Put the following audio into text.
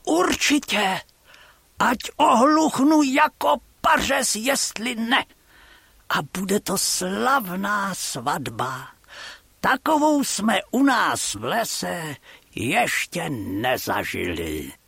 určitě. Ať ohluchnu jako pařez, jestli ne. A bude to slavná svatba. Takovou jsme u nás v lese ještě nezažili.